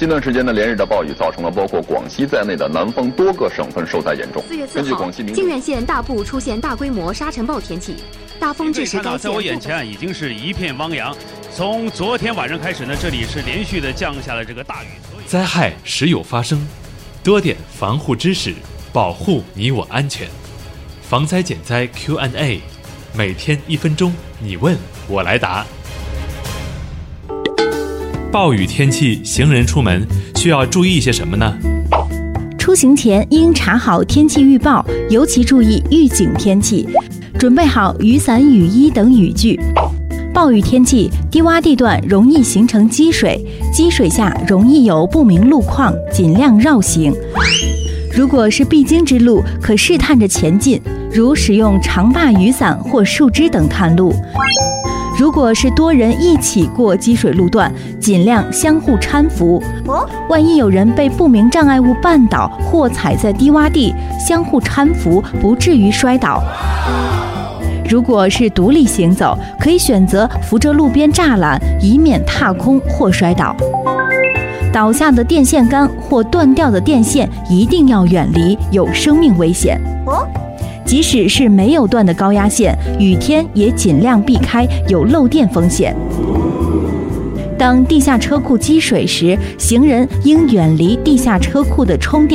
近段时间的连日的暴雨，造成了包括广西在内的南方多个省份受灾严重。 4月4号，靖远县大部出现大规模沙尘暴天气，大风致使该县。 在我眼前已经是一片汪洋。从昨天晚上开始呢，这里是连续的降下了这个大雨。 灾害时有发生，多点防护知识，保护你我安全。防灾减灾 Q&A， 每天1分钟，你问我来答。暴雨天气，行人出门需要注意些什么呢？ 出行前应查好天气预报，尤其注意预警天气，准备好雨伞、雨衣等雨具。暴雨天气，低洼地段容易形成积水，积水下容易有不明路况，尽量绕行。如果是必经之路，可试探着前进，如使用长把雨伞或树枝等探路。如果是多人一起过积水路段，尽量相互搀扶。万一有人被不明障碍物绊倒或踩在低洼地，相互搀扶，不至于摔倒。如果是独立行走，可以选择扶着路边栅栏，以免踏空或摔倒。倒下的电线杆或断掉的电线一定要远离，有生命危险。即使是没有断的高压线，雨天也尽量避开，有漏电风险。当地下车库积水时，行人应远离地下车库的充电